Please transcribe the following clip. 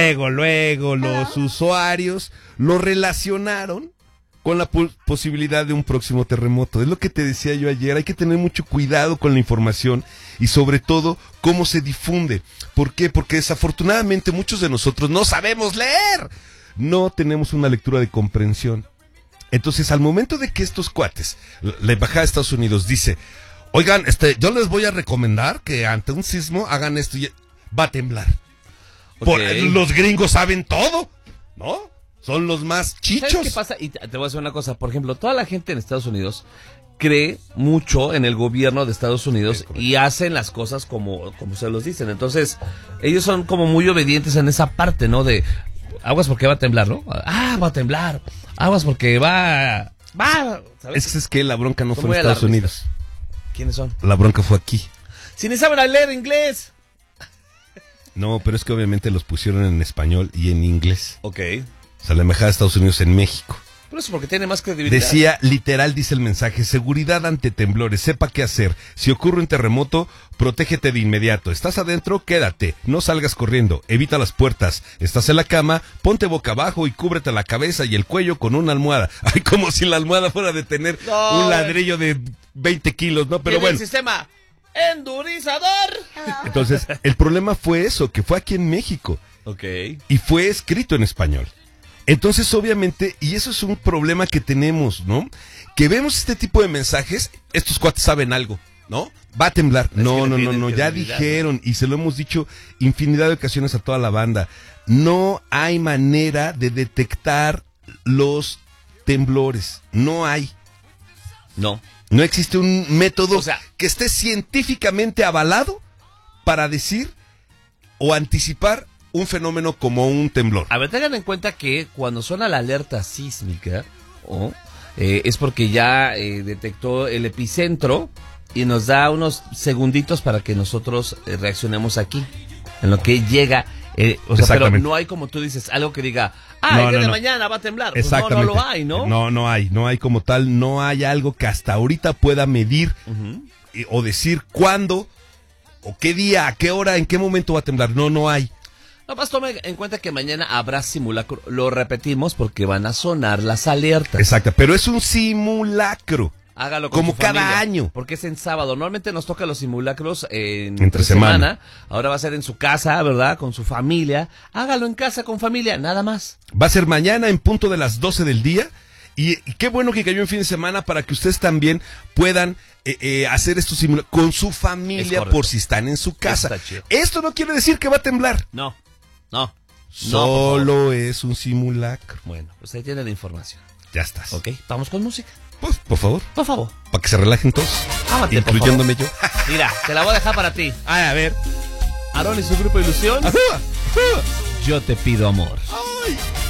Luego los usuarios lo relacionaron con la posibilidad de un próximo terremoto. Es lo que te decía yo ayer, hay que tener mucho cuidado con la información y sobre todo cómo se difunde. ¿Por qué? Porque desafortunadamente muchos de nosotros no sabemos leer, no tenemos una lectura de comprensión. Entonces, al momento de que estos cuates, la embajada de Estados Unidos dice, oigan, yo les voy a recomendar que ante un sismo hagan esto, y va a temblar. Okay. Los gringos saben todo, ¿no? Son los más chichos. ¿Sabes qué pasa? Y te voy a decir una cosa. Por ejemplo, toda la gente en Estados Unidos cree mucho en el gobierno de Estados Unidos y hacen las cosas como se los dicen. Entonces, ellos son como muy obedientes en esa parte, ¿no? De aguas porque va a temblar, ¿no? Ah, va a temblar. Aguas porque va, ¿sabes? Es que la bronca no fue en Estados Unidos. ¿Quiénes son? La bronca fue aquí. Si ni saben leer inglés. No, pero es que obviamente los pusieron en español y en inglés. Ok. O sea, la embajada de Estados Unidos en México. Pero eso porque tiene más credibilidad. Decía, literal, dice el mensaje, seguridad ante temblores, sepa qué hacer. Si ocurre un terremoto, protégete de inmediato. ¿Estás adentro? Quédate. No salgas corriendo. Evita las puertas. ¿Estás en la cama? Ponte boca abajo y cúbrete la cabeza y el cuello con una almohada. Ay, como si la almohada fuera de tener un ladrillo de 20 kilos, ¿no? Pero bueno. El sistema endurizador. Entonces, el problema fue eso, que fue aquí en México. Ok. Y fue escrito en español. Entonces, obviamente, y eso es un problema que tenemos, ¿no? Que vemos este tipo de mensajes, estos cuates saben algo, ¿no? Va a temblar. No, ya dijeron, y se lo hemos dicho infinidad de ocasiones a toda la banda. No hay manera de detectar los temblores. No hay. No existe un método que esté científicamente avalado para decir o anticipar un fenómeno como un temblor. A ver, tengan en cuenta que cuando suena la alerta sísmica, es porque ya detectó el epicentro y nos da unos segunditos para que nosotros reaccionemos aquí, en lo que llega. Pero no hay, como tú dices, algo que diga, el día de mañana va a temblar. Pues no lo hay, ¿no? No hay como tal, no hay algo que hasta ahorita pueda medir o decir cuándo, o qué día, a qué hora, en qué momento va a temblar. No hay. No, más tome en cuenta que mañana habrá simulacro. Lo repetimos porque van a sonar las alertas. Exacto, pero es un simulacro. Hágalo como cada año. Porque es en sábado. Normalmente nos toca los simulacros entre semana. Ahora va a ser en su casa, ¿verdad? Con su familia. Hágalo en casa con familia, nada más. Va a ser mañana en punto de las 12 del día. Y qué bueno que cayó en fin de semana para que ustedes también puedan hacer estos simulacros con su familia por si están en su casa. Esto no quiere decir que va a temblar. No. Solo es un simulacro. Bueno, pues ahí tiene la información. Ya estás. Ok, vamos con música. Pues, por favor. Por favor. Para que se relajen todos. Ámate, incluyéndome yo. Mira, te la voy a dejar para ti. A ver. Aarón y su grupo Ilusión. Ajá. Yo te pido amor. Ay.